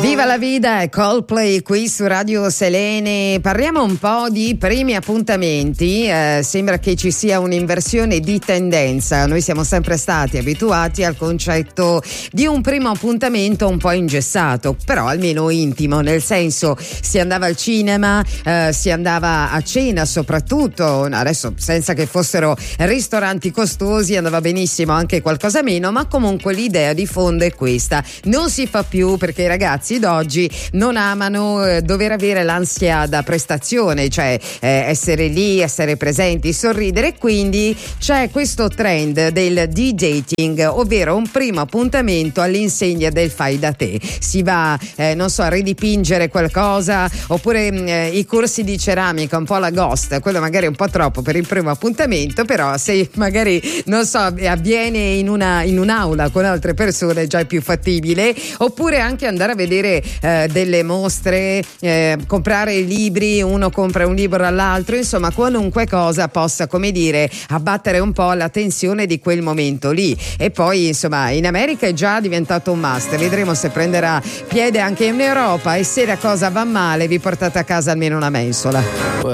Viva la vida e Coldplay qui su Radio Selene. Parliamo un po' di primi appuntamenti. Sembra che ci sia un'inversione di tendenza. Noi siamo sempre stati abituati al concetto di un primo appuntamento un po' ingessato, però almeno intimo, nel senso si andava al cinema, si andava a cena soprattutto, adesso senza che fossero ristoranti costosi, andava benissimo anche qualcosa meno, ma comunque l'idea di fondo è questa. Non si fa più perché i ragazzi d'oggi non amano dover avere l'ansia da prestazione, cioè essere lì, essere presenti, sorridere, quindi c'è questo trend del D-dating, ovvero un primo appuntamento all'insegna del fai da te. Si va, non so, a ridipingere qualcosa, oppure i corsi di ceramica, un po' la Ghost, quello magari è un po' troppo per il primo appuntamento, però se magari, non so, avviene in un'aula con altre persone già è più fattibile, oppure anche andare a vedere delle mostre, comprare libri, uno compra un libro all'altro, insomma qualunque cosa possa, come dire, abbattere un po' la tensione di quel momento lì. E poi insomma in America è già diventato un must, vedremo se prenderà piede anche in Europa, e se la cosa va male vi portate a casa almeno una mensola.